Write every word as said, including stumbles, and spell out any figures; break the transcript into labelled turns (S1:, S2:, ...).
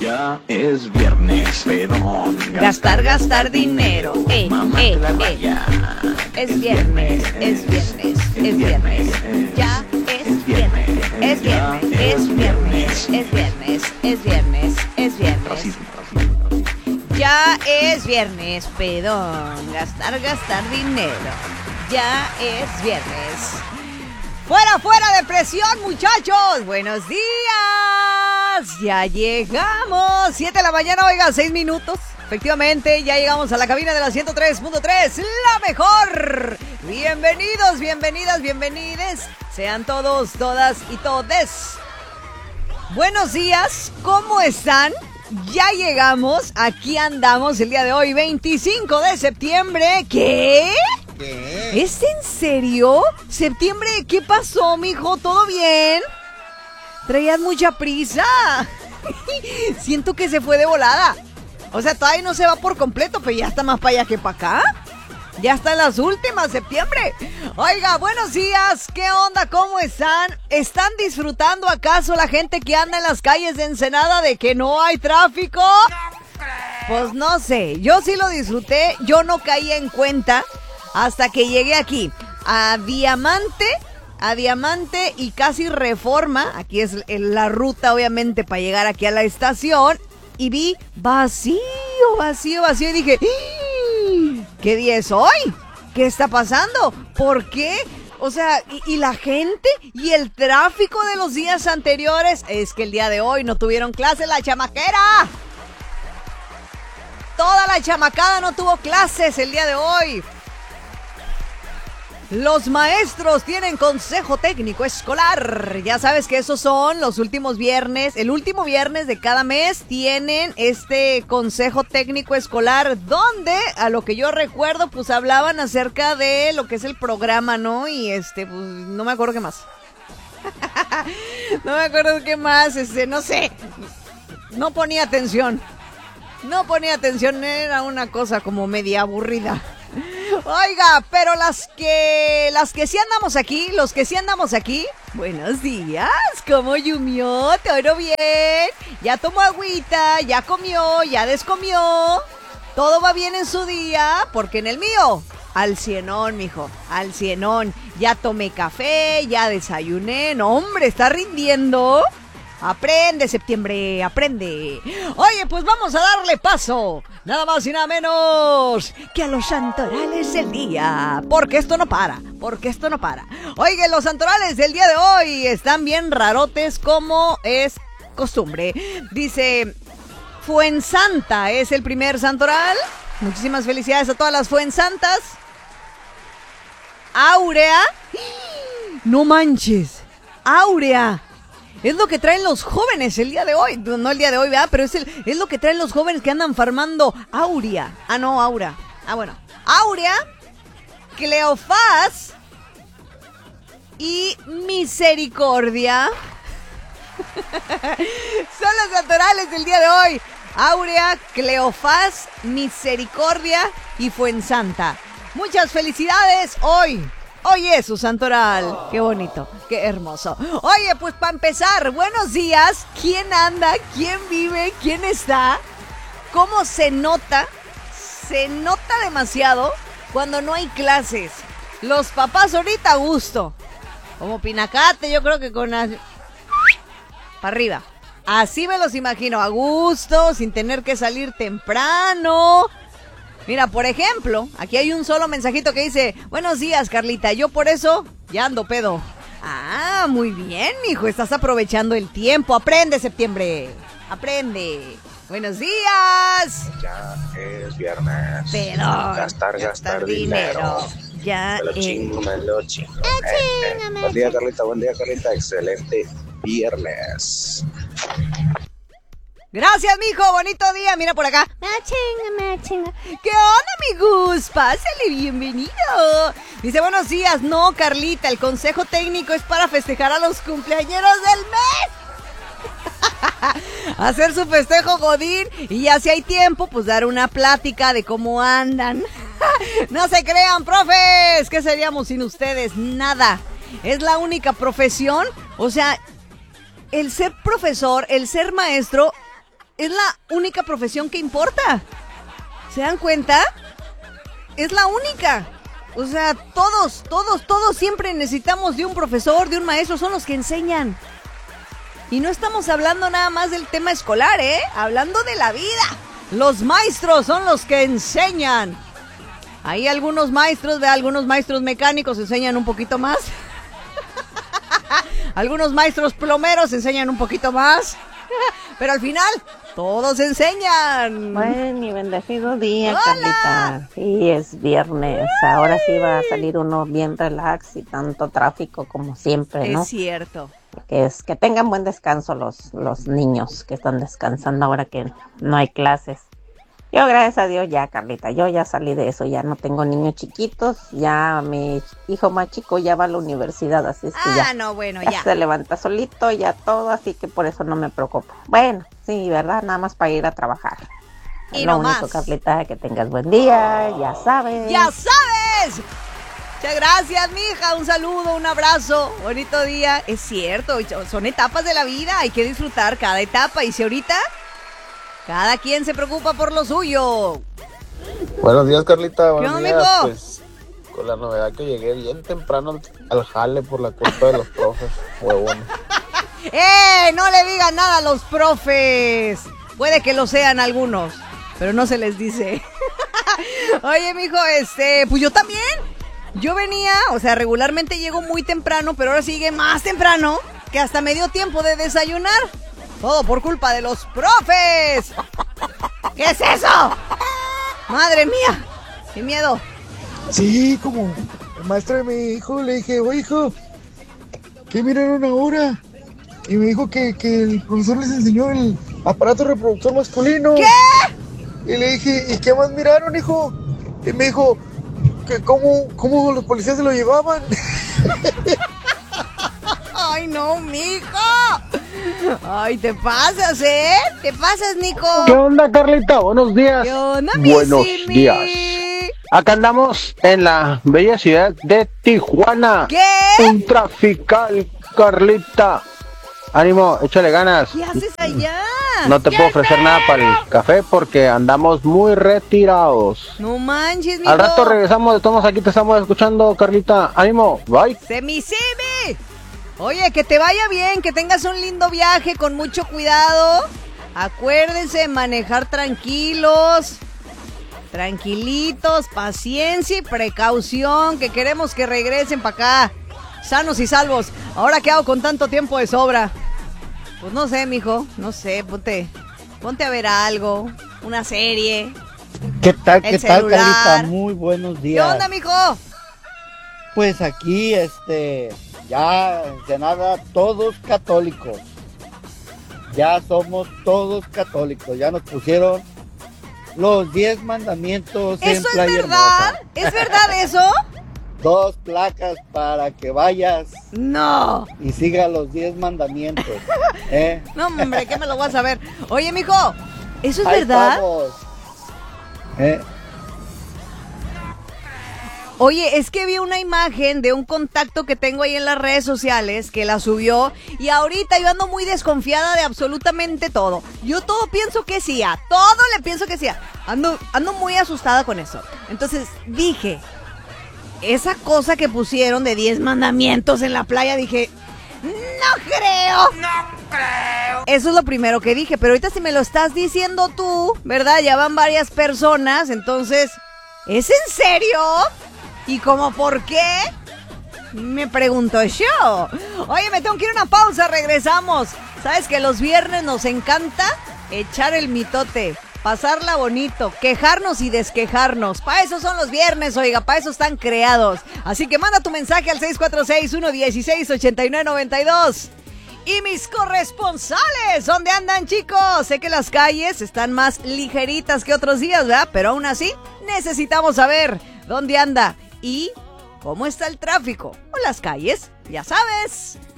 S1: Ya es viernes, pedón.
S2: Gastar, gastar dinero. Eh,
S1: Mamá
S2: eh,
S1: te la
S2: eh.
S1: raya.
S2: Es viernes, es viernes, es viernes. Ya es viernes, es viernes, es viernes, es viernes, es viernes, es viernes.
S1: Racismo, racismo, racismo.
S2: Ya es viernes, pedón. Gastar, gastar dinero. Ya es viernes. ¡Fuera, fuera de presión, muchachos! ¡Buenos días! Ya llegamos. siete de la mañana, oiga, seis minutos. Efectivamente, ya llegamos a la cabina de la ciento tres punto tres, la mejor. Bienvenidos, bienvenidas, bienvenides. Sean todos, todas y todes. Buenos días, ¿cómo están? Ya llegamos, aquí andamos el día de hoy, veinticinco de septiembre. ¿Qué?
S3: ¿Qué?
S2: ¿Es en serio? ¿Septiembre? ¿Qué pasó, mijo? ¿Todo bien? Traías mucha prisa. Siento que se fue de volada. O sea, todavía no se va por completo, pero ya está más para allá que para acá. Ya está en las últimas, septiembre. Oiga, buenos días. ¿Qué onda? ¿Cómo están? ¿Están disfrutando acaso la gente que anda en las calles de Ensenada de que no hay tráfico? Pues no sé. Yo sí lo disfruté. Yo no caí en cuenta hasta que llegué aquí a Diamante. A Diamante y casi Reforma. Aquí es la ruta, obviamente, para llegar aquí a la estación. Y vi vacío, vacío, vacío. Y dije, ¿qué día es hoy? ¿Qué está pasando? ¿Por qué? O sea, y, y la gente y el tráfico de los días anteriores. Es que el día de hoy no tuvieron clase la chamaquera. Toda la chamacada no tuvo clases el día de hoy. Los maestros tienen consejo técnico escolar. Ya sabes que esos son los últimos viernes. El último viernes de cada mes tienen este consejo técnico escolar donde, a lo que yo recuerdo, pues hablaban acerca de lo que es el programa, ¿no? Y este, pues no me acuerdo qué más. No me acuerdo qué más, este, no sé. No ponía atención. No ponía atención, era una cosa como media aburrida. Oiga, pero las que las que sí andamos aquí, los que sí andamos aquí, buenos días, ¿cómo yumió? ¿Todo bien? ¿Ya tomó agüita? ¿Ya comió? ¿Ya descomió? ¿Todo va bien en su día? Porque en el mío, al cienón, mijo, al cienón. Ya tomé café, ya desayuné, no, hombre, está rindiendo. Aprende, septiembre, aprende. Oye, pues vamos a darle paso, nada más y nada menos que a los santorales del día. Porque esto no para, porque esto no para. Oye, los santorales del día de hoy están bien rarotes como es costumbre. Dice, Fuensanta es el primer santoral. Muchísimas felicidades a todas las Fuensantas. Áurea. No manches, Áurea. Es lo que traen los jóvenes el día de hoy. No el día de hoy, ¿verdad? Pero es, el, es lo que traen los jóvenes que andan farmando Aurea. Ah, no, Aura. Ah, bueno. Áurea, Cleofás y Misericordia. Son los naturales del día de hoy. Áurea, Cleofás, Misericordia y Fuensanta. Muchas felicidades hoy. Oye, su santoral, qué bonito, qué hermoso. Oye, pues para empezar, buenos días. ¿Quién anda? ¿Quién vive? ¿Quién está? ¿Cómo se nota? Se nota demasiado cuando no hay clases. Los papás ahorita a gusto. Como pinacate, yo creo que con... Para arriba. Así me los imagino, a gusto, sin tener que salir temprano. Mira, por ejemplo, aquí hay un solo mensajito que dice, buenos días, Carlita, yo por eso ya ando pedo. Ah, muy bien, mijo, estás aprovechando el tiempo. Aprende, septiembre, aprende. Buenos días.
S3: Ya es viernes.
S2: Pedón.
S3: Gastar, gastar dinero.
S2: Ya
S3: Me lo
S2: es...
S3: chingo, me lo chingo.
S2: Ah,
S3: Eh, eh.
S2: chíngame.
S3: Buen día, Carlita, buen día, Carlita. Excelente viernes.
S2: Gracias, mijo, bonito día. Mira por acá. Me chinga, me chinga. ¿Qué onda, mi Gus? Pásale, bienvenido. Dice, buenos días. No, Carlita, el consejo técnico es para festejar a los cumpleañeros del mes. Hacer su festejo godín y ya si hay tiempo, pues dar una plática de cómo andan. No se crean, profes. ¿Qué seríamos sin ustedes? Nada. Es la única profesión. O sea, el ser profesor, el ser maestro... es la única profesión que importa. ¿Se dan cuenta? Es la única. O sea, todos, todos, todos siempre necesitamos de un profesor, de un maestro, son los que enseñan. Y no estamos hablando nada más del tema escolar, ¿eh? Hablando de la vida. Los maestros son los que enseñan. Hay algunos maestros, de algunos maestros mecánicos enseñan un poquito más. Algunos maestros plomeros enseñan un poquito más. Pero al final, todos enseñan.
S4: Buen y bendecido día,
S2: ¡Hola!
S4: Carlita. Sí, es viernes. Ahora sí va a salir uno bien relax y tanto tráfico como siempre, ¿no?
S2: Es cierto.
S4: Que es que tengan buen descanso los, los niños que están descansando ahora que no hay clases. Yo, gracias a Dios, ya, Carlita, yo ya salí de eso, ya no tengo niños chiquitos, ya mi hijo más chico ya va a la universidad, así es que
S2: Ah,
S4: ya,
S2: no, bueno,
S4: ya
S2: ya.
S4: se levanta solito, ya todo, así que por eso no me preocupo. Bueno, sí, ¿verdad? Nada más para ir a trabajar.
S2: Y
S4: Lo
S2: no
S4: único,
S2: más.
S4: Carlita, que tengas buen día, ya sabes.
S2: ¡Ya sabes! Muchas gracias, mija. Un saludo, un abrazo. Bonito día. Es cierto, son etapas de la vida. Hay que disfrutar cada etapa. Y si ahorita, cada quien se preocupa por lo suyo.
S5: Buenos días, Carlita. Buenos
S2: onda,
S5: días.
S2: mijo?
S5: Pues con la novedad que llegué bien temprano al, al jale por la culpa de los profes, huevón.
S2: ¡Eh! No le digan nada a los profes. Puede que lo sean algunos, pero no se les dice. Oye, mijo, este, pues yo también. Yo venía, o sea, regularmente llego muy temprano, pero ahora sigue más temprano, que hasta me dio tiempo de desayunar. Todo por culpa de los profes. ¿Qué es eso? Madre mía, qué miedo.
S6: Sí, como el maestro de mi hijo, le dije, oye, hijo, ¿qué miraron ahora? Y me dijo que, que el profesor les enseñó el aparato reproductor masculino.
S2: ¿Qué?
S6: Y le dije, ¿y qué más miraron, hijo? Y me dijo, que cómo, cómo los policías se lo llevaban.
S2: Ay, no, mijo. Ay, te pasas, ¿eh? Te pasas, Nico.
S7: ¿Qué onda, Carlita? Buenos días.
S2: ¿Qué onda, mi
S7: Buenos
S2: Simi?
S7: días. Acá andamos en la bella ciudad de Tijuana.
S2: ¿Qué?
S7: Un trafical, Carlita. Ánimo, échale ganas.
S2: ¿Qué haces allá?
S7: No te puedo ofrecer nada para el café porque andamos muy retirados.
S2: No manches, mijo.
S7: Al rato regresamos, de todos aquí te estamos escuchando, Carlita. Ánimo, bye.
S2: ¡Semisimi! Oye, que te vaya bien, que tengas un lindo viaje con mucho cuidado. Acuérdense de manejar tranquilos, tranquilitos, paciencia y precaución, que queremos que regresen para acá, sanos y salvos. Ahora, ¿qué hago con tanto tiempo de sobra? Pues no sé, mijo, no sé, ponte, ponte a ver algo, una serie.
S8: ¿Qué tal,
S2: El
S8: qué tal,
S2: celular.
S8: Carlita? Muy buenos
S2: ¿Qué
S8: días.
S2: onda, mijo?
S8: Pues aquí, este, ya en Ensenada, todos católicos. Ya somos todos católicos. Ya nos pusieron los diez mandamientos en
S2: ¿Eso es
S8: Playa
S2: verdad?
S8: Hermosa.
S2: ¿Es verdad eso?
S8: Dos placas para que vayas
S2: No.
S8: y sigas los diez mandamientos. ¿eh?
S2: No, hombre, ¿qué me lo vas a ver? Oye, mijo, ¿eso es
S8: Ahí
S2: verdad?
S8: estamos. ¿eh?
S2: Oye, es que vi una imagen de un contacto que tengo ahí en las redes sociales que la subió y ahorita yo ando muy desconfiada de absolutamente todo. Yo todo pienso que sí, a todo le pienso que sí. Ando, ando muy asustada con eso. Entonces dije, esa cosa que pusieron de diez mandamientos en la playa, dije, no creo. No creo. Eso es lo primero que dije, pero ahorita si me lo estás diciendo tú, ¿verdad? Ya van varias personas, entonces, ¿es en serio? ¿Y cómo por qué? Me pregunto yo. Oye, me tengo que ir a una pausa, regresamos. ¿Sabes que los viernes nos encanta echar el mitote? Pasarla bonito, quejarnos y desquejarnos. Para eso son los viernes, oiga, para eso están creados. Así que manda tu mensaje al seis cuatro seis, uno uno seis, ocho nueve nueve dos. Y mis corresponsales, ¿dónde andan, chicos? Sé que las calles están más ligeritas que otros días, ¿verdad? Pero aún así, necesitamos saber dónde anda y cómo está el tráfico o las calles, ya sabes.